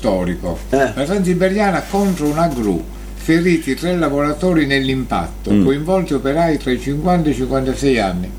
storico. La Transiberiana contro una gru, feriti 3 lavoratori nell'impatto, coinvolti operai tra i 50 e i 56 anni.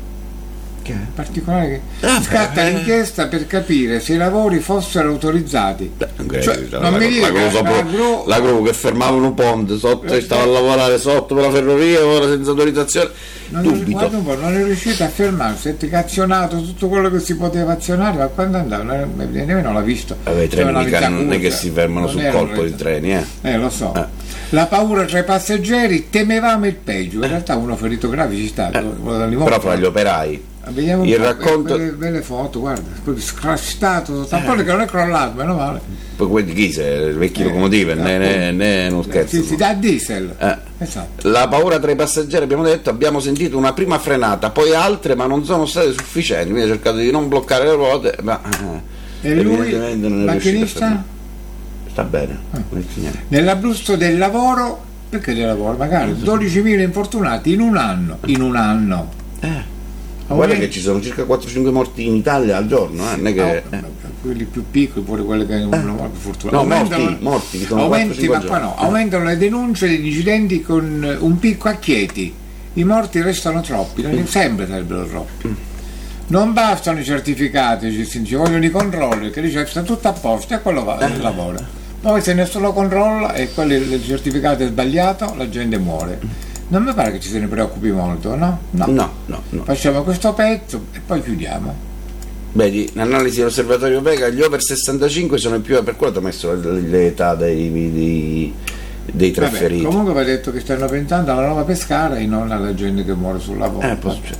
Particolare che scatta l'inchiesta per capire se i lavori fossero autorizzati. Non mi dire la gru che fermava un ponte sotto e stava a lavorare sotto per la ferrovia, ora senza autorizzazione. Non è riuscito a fermarsi, è azionato tutto quello che si poteva azionare, ma quando andava nemmeno l'ha visto. I treni non è che si fermano sul colpo di treni, lo so. La paura tra i passeggeri, temevamo il peggio, in realtà uno ferito grave ci sta, però fra gli operai. Vediamo il racconto belle foto, guarda, scrastato, tampone che non è crollato, meno male. Poi quelli di diesel, vecchie locomotive, né non scherzo. Sì, da diesel. Esatto. La paura tra i passeggeri, abbiamo detto, abbiamo sentito una prima frenata, poi altre, ma non sono state sufficienti, quindi ha cercato di non bloccare le ruote, ma e lui, macchinista? Sta bene. Nell'Abruzzo del lavoro, perché del lavoro? Magari 12.000 infortunati in un anno. Guarda che ci sono circa 4-5 morti in Italia al giorno, non è che quelli più piccoli, pure quelli che hanno fortuna. Morti sono 4-5 giorni. Aumentano le denunce degli incidenti con un picco a Chieti. I morti restano troppi, sempre sarebbero troppi. Non bastano i certificati, ci vogliono i controlli, che dice sta tutto a posto e quello va al lavoro. Poi se nessuno controlla e il certificato è sbagliato, la gente muore. Non mi pare che ci se ne preoccupi molto, no? No. Facciamo questo pezzo e poi chiudiamo. Vedi, l'analisi dell'osservatorio Vega, gli over 65 sono più, per quello ho messo l'età dei tre feriti. Comunque va detto che stanno pensando alla nuova Pescara e non alla gente che muore sul lavoro.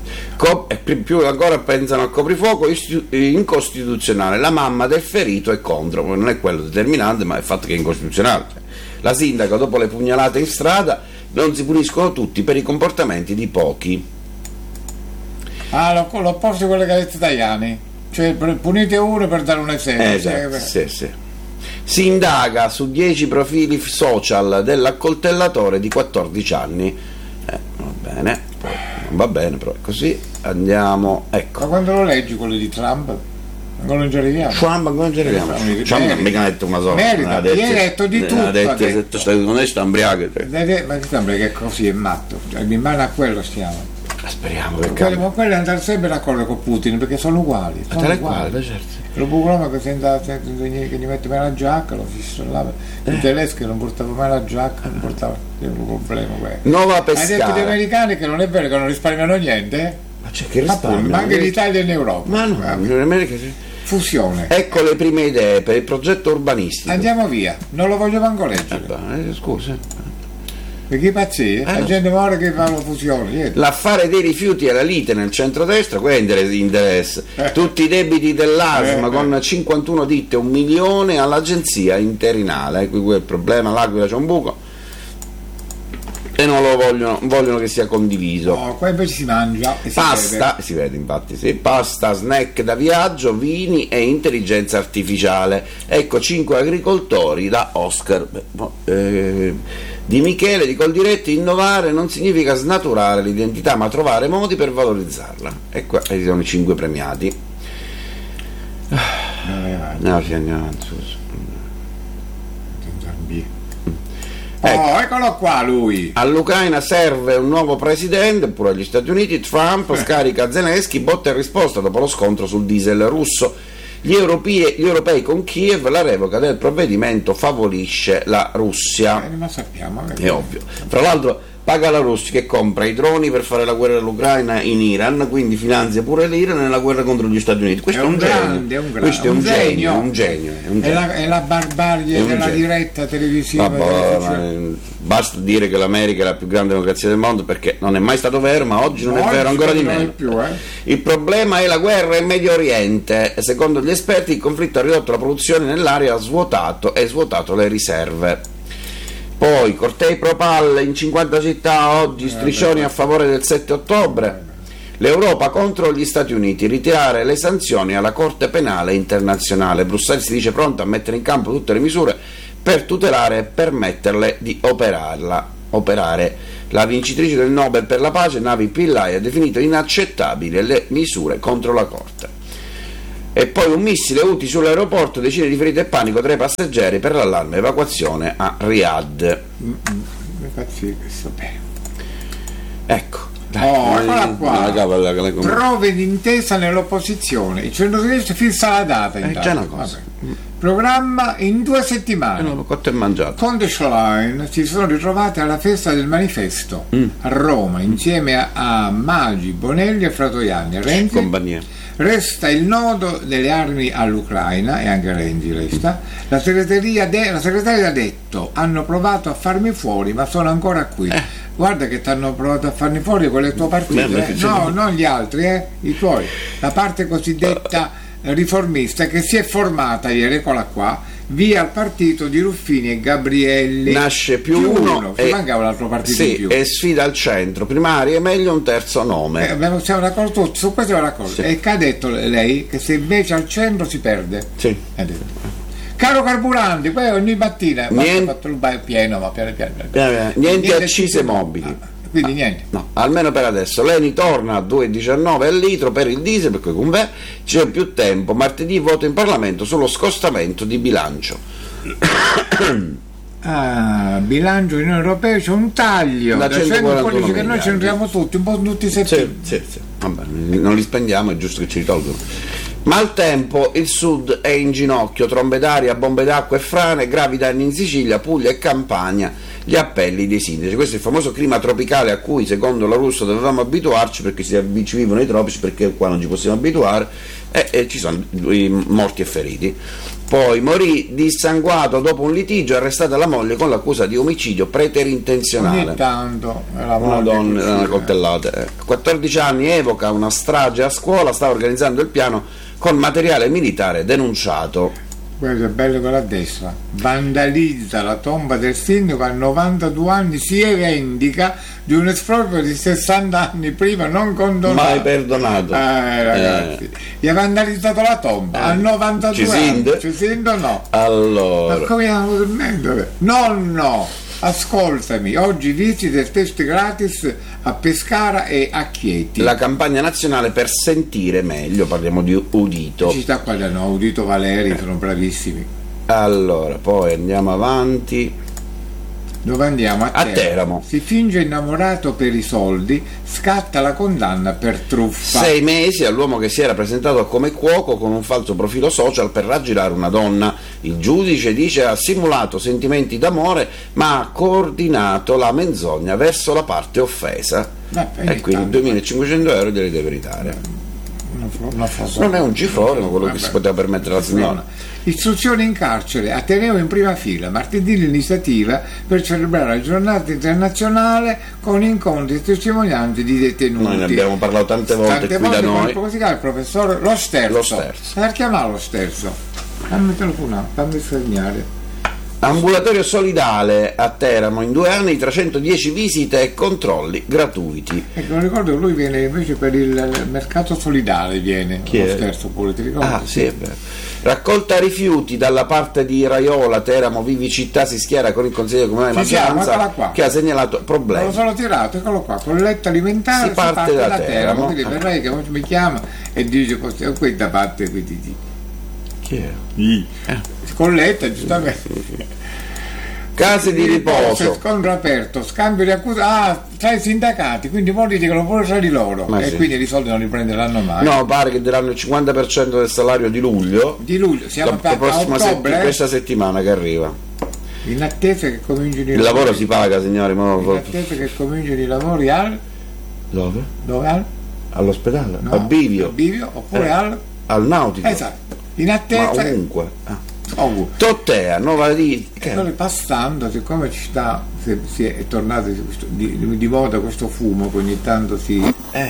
Più ancora pensano al coprifuoco incostituzionale. La mamma del ferito è contro, non è quello determinante, ma è il fatto che è incostituzionale. La sindaca, dopo le pugnalate in strada, non si puniscono tutti per i comportamenti di pochi. L'opposto di quello che ha detto Tajani, cioè punite uno per dare un esempio. Esatto, sì. Si indaga su 10 profili social dell'accoltellatore di 14 anni. Non va bene, però è così. Andiamo, ecco. Ma quando lo leggi quello di Trump? Ancora non ci arriviamo. Trump non mica ha detto una sola. Ha detto di tutto. Non è sta ubriaco. Ma ti sembra che così è matto? In mano a quello stiamo. Speriamo che quello andare sempre d'accordo con Putin perché sono uguali. Certo. Lo bucloma che gli mette mai la giacca, lo fischellava. Il tedesco non portava mai la giacca, non portava un problema. Nuova Pescara. Hai detto gli americani che non è vero che non risparmiano niente? Ma c'è che risparmio? Ma anche in Italia e in Europa. Ma no, in America fusione. Ecco le prime idee per il progetto urbanistico. Andiamo via, non lo voglio manco leggere. Scusa. Perché pazzi? La gente muore che fa la fusione. L'affare dei rifiuti e la lite nel centrodestra, quello interessa. Tutti i debiti dell'ASMA con 51 ditte, 1 milione all'agenzia interinale. Qui il problema, l'Aquila c'è un buco. E non lo vogliono che sia condiviso. Qua invece si mangia e si vede infatti, sì, pasta, snack da viaggio, vini e intelligenza artificiale. Ecco 5 agricoltori da Oscar Di Michele di Coldiretti. Innovare non significa snaturare l'identità, ma trovare modi per valorizzarla. E qua ci sono i 5 premiati. Andiamo avanti. Eccolo qua lui. All'Ucraina serve un nuovo presidente, pure agli Stati Uniti. Trump scarica Zelensky, botta e risposta dopo lo scontro sul diesel russo. Gli europei con Kiev, la revoca del provvedimento favorisce la Russia. Ma sappiamo, è ovvio. Fra l'altro paga la Russia che compra i droni per fare la guerra all'Ucraina in Iran, quindi finanzia pure l'Iran nella guerra contro gli Stati Uniti. Questo è un genio. È la barbarie della diretta televisiva. Basta dire che l'America è la più grande democrazia del mondo, perché non è mai stato vero, ma oggi non è vero ancora di meno. Il problema è la guerra in Medio Oriente. Secondo gli esperti il conflitto ha ridotto la produzione nell'area, ha svuotato le riserve. Poi cortei pro palle in 50 città oggi, striscioni a favore del 7 ottobre. L'Europa contro gli Stati Uniti, ritirare le sanzioni alla Corte Penale Internazionale. Bruxelles si dice pronta a mettere in campo tutte le misure per tutelare e permetterle di operare. La vincitrice del Nobel per la pace, Navi Pillai, ha definito inaccettabili le misure contro la Corte. E poi un missile Houthi sull'aeroporto, decine di ferite e panico tra i passeggeri per l'allarme evacuazione a Riyadh. Ecco. Eccola qua. Prove d'intesa nell'opposizione. Il centro-sinistra fissa la data. Già una cosa. Programma in 2 settimane. Cotto e mangiato. Conte e Schlein si sono ritrovati alla festa del manifesto a Roma insieme a Maggi, Bonelli e Fratoianni. Renzi compagnia. Resta il nodo delle armi all'Ucraina, e anche Renzi resta. La segretaria ha detto: hanno provato a farmi fuori ma sono ancora qui. Guarda che ti hanno provato a farmi fuori con il tuo partito, no, non gli altri, i tuoi. La parte cosiddetta riformista che si è formata ieri, eccola qua, via il partito di Ruffini e Gabrielli. Nasce più uno e mancava l'altro partito in più. E sfida al centro, primarie, meglio un terzo nome. Siamo d'accordo tutti, su questo siamo d'accordo. E che ha detto lei? Che se invece al centro si perde. Sì. Caro carburanti, poi ogni mattina fatto il pieno, ma piano. Niente accise mobili. Quindi niente. No, almeno per adesso. L'Eni torna a 2,19 al litro per il diesel, per cui convè c'è più tempo. Martedì voto in Parlamento sullo scostamento di bilancio. Bilancio Unione Europea, c'è un taglio da 141 che noi centriamo tutti, un po' tutti i settori. Sì. Vabbè, non li spendiamo, è giusto che ci ritolgono. Maltempo, il sud è in ginocchio, trombe d'aria, bombe d'acqua e frane, gravi danni in Sicilia, Puglia e Campania, gli appelli dei sindaci. Questo è il famoso clima tropicale a cui, secondo la Russo, dovevamo abituarci, perché ci vivono i tropici, perché qua non ci possiamo abituare, e ci sono i morti e feriti. Poi morì dissanguato dopo un litigio, arrestata la moglie con l'accusa di omicidio preterintenzionale. Ogni tanto una donna coltellata. 14 anni, evoca una strage a scuola, sta organizzando il piano con materiale militare denunciato. Questo è bello con la destra. Vandalizza la tomba del sindaco a 92 anni, si rivendica di un esproprio di 60 anni prima non condonato. Mai perdonato. Ragazzi, gli ha vandalizzato la tomba a 92 anni. Ci sento no. Allora. Ma come stiamo dormendo? No. Ascoltami, oggi visite e test gratis a Pescara e a Chieti. La campagna nazionale per sentire meglio, parliamo di udito. Ci sta qua da no, Udito Valeri, sono bravissimi. Allora, poi andiamo avanti. Dove andiamo? A Teramo. Si finge innamorato per i soldi, scatta la condanna per truffa. 6 mesi all'uomo che si era presentato come cuoco con un falso profilo social per raggirare una donna. Il giudice dice ha simulato sentimenti d'amore ma ha coordinato la menzogna verso la parte offesa. E quindi 2.500 euro glieli deve ritare. Non è un cifrone, ma quello che si poteva permettere la signora. Istruzione in carcere, Ateneo in prima fila, martedì l'iniziativa per celebrare la giornata internazionale con incontri e testimonianze di detenuti. Noi ne abbiamo parlato tante volte qui da noi. Come si chiama il professore? Lo Sterzo. Per chiamare lo Sterzo? Fammi telefonare, fammi segnare. Ambulatorio solidale a Teramo, in 2 anni 310 visite e controlli gratuiti. Ecco, ricordo che lui viene invece per il mercato solidale, viene lo Sterzo pure, ti ricordi? Sì, è vero. Raccolta rifiuti dalla parte di Raiola, Teramo, Vivi Città si schiera con il Consiglio Comunale di Maggioranza che ha segnalato problemi. Lo sono tirato, eccolo qua, colletta alimentare, si parte da Teramo. Quindi verrai che mi chiama e dice qui da parte, quindi chi è? Colletta, giustamente. Case di riposo, scontro aperto, scambio di accuse tra i sindacati, quindi poi litigano pure tra di loro. Quindi i soldi non li prenderanno mai. No, pare che daranno il 50% del salario di luglio. Siamo a ottobre, questa settimana che arriva. In attesa che cominciano il lavoro si paga, signori. In attesa che cominciano i lavori dove? Dove? All'ospedale? No, a Bivio oppure al Nautico. Esatto. In attesa. Ma ovunque. Tottea, Nova di passando, siccome si è tornato di moda questo fumo che ogni tanto si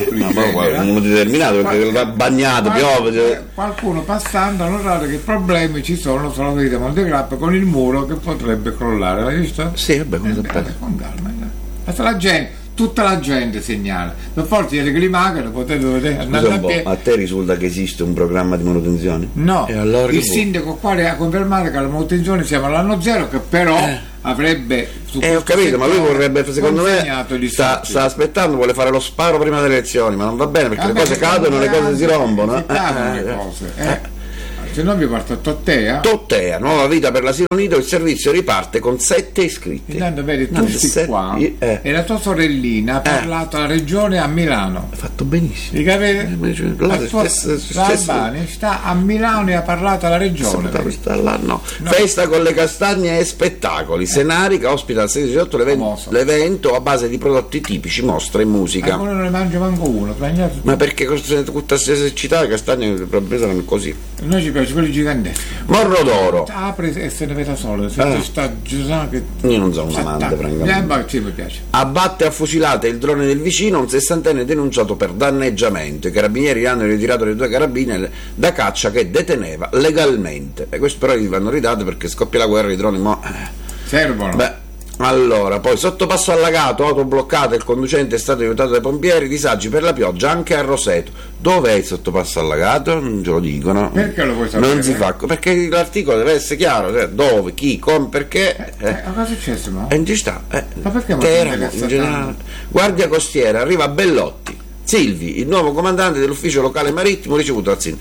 non determinato perché l'ha bagnato, piove. Qualcuno passando ha notato che problemi ci sono sulla via di Montegrappa con il muro che potrebbe crollare, l'hai visto? Sì, vabbè, con calma. Tutta la gente segnala, per forza di climacano potete andare a piedi. A te risulta che esiste un programma di manutenzione? No, allora il sindaco quale ha confermato che la manutenzione siamo all'anno 0, che però avrebbe ho capito, ma lui vorrebbe, secondo me sta aspettando, vuole fare lo sparo prima delle elezioni, ma non va bene perché le cose cadono, le cose si rompono. Le cose. Se no vi porta a Tottea. Tottea, nuova vita per l'asilo nido, il servizio riparte con 7 iscritti. Intanto vedi, tu stai qua e la tua sorellina ha parlato alla regione a Milano. Ha fatto benissimo. L'Albania sta a Milano e ha parlato alla regione. No. Festa con le castagne e spettacoli. Senarica ospita il 16 l'evento a base di prodotti tipici, mostre e musica. Ma non ne mangio manco uno. Ma perché tutta questa esercità le castagne pesano così? Noi ci piace quelli giganteschi. Morro d'Oro. Apre e se ne vede solo. Se sta che... Io non sono un amante, sì, mi piace. Abbatte a fucilate il drone del vicino, un 60enne denunciato per danneggiamento. I carabinieri hanno ritirato le 2 carabine da caccia che deteneva legalmente. E questo però gli vanno ridate perché scoppia la guerra, i droni servono. Beh, allora, poi sottopasso allagato, auto bloccata, il conducente è stato aiutato dai pompieri, disagi per la pioggia anche a Roseto. Dov'è il sottopasso allagato? Non ce lo dicono. Perché lo vuoi sapere? Non si fa, perché l'articolo deve essere chiaro, cioè, dove, chi, come, perché. Ma cosa è successo? Ci sta. Ma perché in generale. Guardia costiera, arriva Bellotti. Silvi, il nuovo comandante dell'ufficio locale marittimo, ricevuto al SIN.